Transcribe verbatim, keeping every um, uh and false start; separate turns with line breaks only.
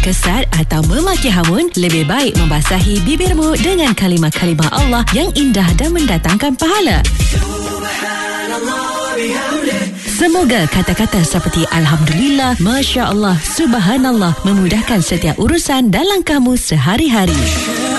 kesat atau memaki hamun, lebih baik membasahi bibirmu dengan kalimah-kalimah Allah yang indah dan mendatangkan pahala. Semoga kata-kata seperti Alhamdulillah, Masya Allah, Subhanallah memudahkan setiap urusan dalam kamu sehari-hari.